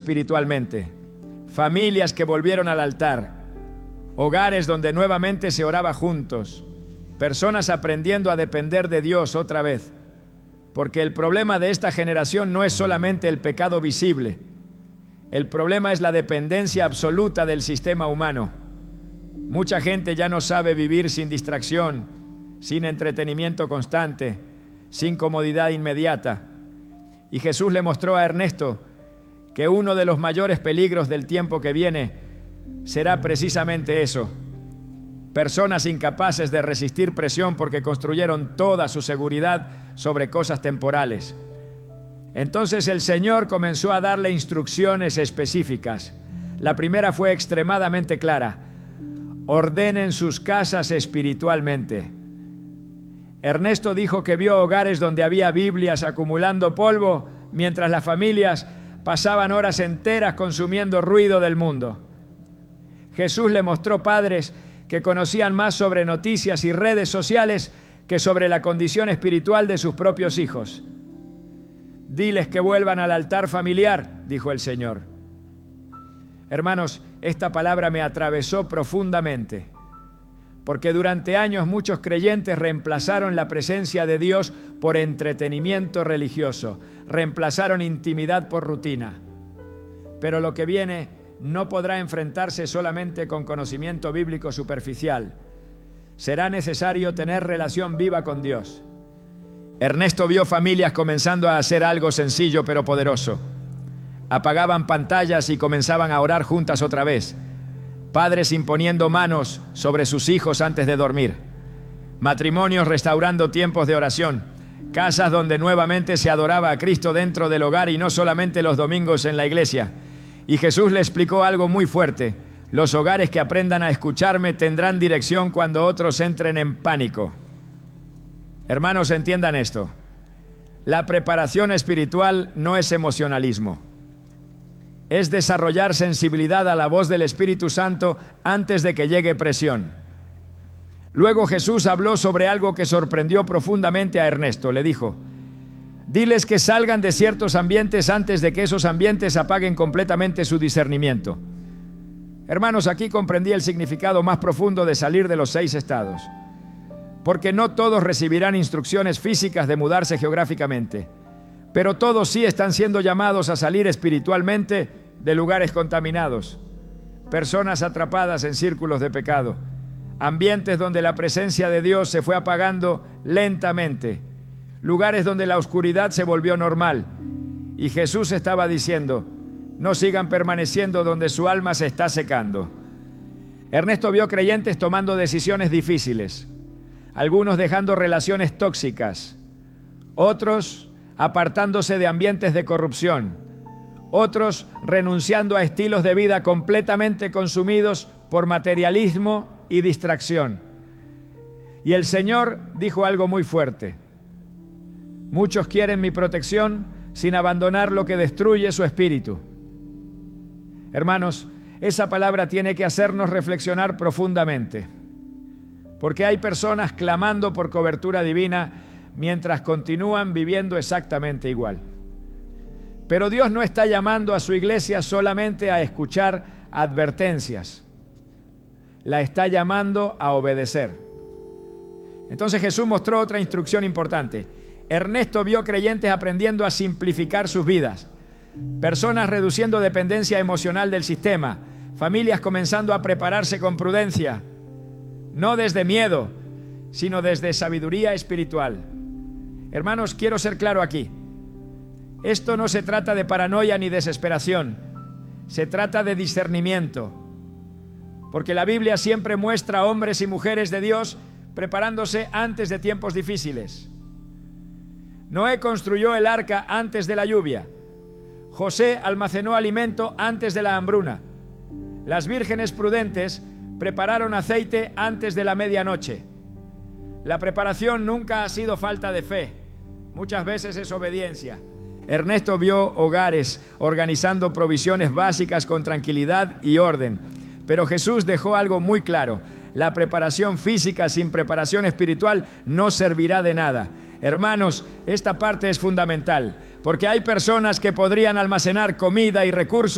espiritualmente, familias que volvieron al altar, hogares donde nuevamente se oraba juntos, personas aprendiendo a depender de Dios otra vez, porque el problema de esta generación no es solamente el pecado visible, el problema es la dependencia absoluta del sistema humano. Mucha gente ya no sabe vivir sin distracción, sin entretenimiento constante, sin comodidad inmediata. Y Jesús le mostró a Ernesto que uno de los mayores peligros del tiempo que viene será precisamente eso. Personas incapaces de resistir presión porque construyeron toda su seguridad sobre cosas temporales. Entonces el Señor comenzó a darle instrucciones específicas. La primera fue extremadamente clara: ordenen sus casas espiritualmente. Ernesto dijo que vio hogares donde había Biblias acumulando polvo, mientras las familias pasaban horas enteras consumiendo ruido del mundo. Jesús le mostró padres que conocían más sobre noticias y redes sociales que sobre la condición espiritual de sus propios hijos. Diles que vuelvan al altar familiar, dijo el Señor. Hermanos, esta palabra me atravesó profundamente, porque durante años muchos creyentes reemplazaron la presencia de Dios por entretenimiento religioso, reemplazaron intimidad por rutina. Pero lo que viene no podrá enfrentarse solamente con conocimiento bíblico superficial. Será necesario tener relación viva con Dios. Ernesto vio familias comenzando a hacer algo sencillo pero poderoso. Apagaban pantallas y comenzaban a orar juntas otra vez. Padres imponiendo manos sobre sus hijos antes de dormir. Matrimonios restaurando tiempos de oración. Casas donde nuevamente se adoraba a Cristo dentro del hogar y no solamente los domingos en la iglesia. Y Jesús le explicó algo muy fuerte: los hogares que aprendan a escucharme tendrán dirección cuando otros entren en pánico. Hermanos, entiendan esto. La preparación espiritual no es emocionalismo. Es desarrollar sensibilidad a la voz del Espíritu Santo antes de que llegue presión. Luego Jesús habló sobre algo que sorprendió profundamente a Ernesto. Le dijo: diles que salgan de ciertos ambientes antes de que esos ambientes apaguen completamente su discernimiento. Hermanos, aquí comprendí el significado más profundo de salir de los 6 estados. Porque no todos recibirán instrucciones físicas de mudarse geográficamente, pero todos sí están siendo llamados a salir espiritualmente de lugares contaminados, personas atrapadas en círculos de pecado, ambientes donde la presencia de Dios se fue apagando lentamente, lugares donde la oscuridad se volvió normal. Y Jesús estaba diciendo: no sigan permaneciendo donde su alma se está secando. Ernesto vio creyentes tomando decisiones difíciles, algunos dejando relaciones tóxicas, otros apartándose de ambientes de corrupción, otros renunciando a estilos de vida completamente consumidos por materialismo y distracción. Y el Señor dijo algo muy fuerte: muchos quieren mi protección sin abandonar lo que destruye su espíritu. Hermanos, esa palabra tiene que hacernos reflexionar profundamente, porque hay personas clamando por cobertura divina mientras continúan viviendo exactamente igual. Pero Dios no está llamando a su iglesia solamente a escuchar advertencias, la está llamando a obedecer. Entonces Jesús mostró otra instrucción importante. Ernesto vio creyentes aprendiendo a simplificar sus vidas, personas reduciendo dependencia emocional del sistema, familias comenzando a prepararse con prudencia, no desde miedo, sino desde sabiduría espiritual. Hermanos, quiero ser claro aquí. Esto no se trata de paranoia ni desesperación. Se trata de discernimiento. Porque la Biblia siempre muestra a hombres y mujeres de Dios preparándose antes de tiempos difíciles. Noé construyó el arca antes de la lluvia. José almacenó alimento antes de la hambruna. Las vírgenes prudentes prepararon aceite antes de la medianoche. La preparación nunca ha sido falta de fe. Muchas veces es obediencia. Ernesto vio hogares organizando provisiones básicas con tranquilidad y orden. Pero Jesús dejó algo muy claro: la preparación física sin preparación espiritual no servirá de nada. Hermanos, esta parte es fundamental, porque hay personas que podrían almacenar comida y recursos